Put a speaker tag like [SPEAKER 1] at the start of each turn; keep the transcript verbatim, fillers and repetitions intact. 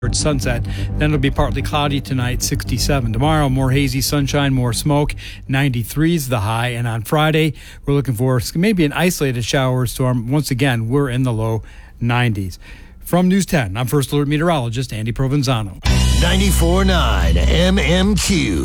[SPEAKER 1] sunset. Then it'll be partly cloudy tonight, sixty-seven. Tomorrow, more hazy sunshine, more smoke, ninety-three is the high. And on Friday, we're looking for maybe an isolated shower or storm. Once again, we're in the low nineties. From News ten, I'm First Alert Meteorologist Andy Provenzano.
[SPEAKER 2] ninety-four point nine M M Q.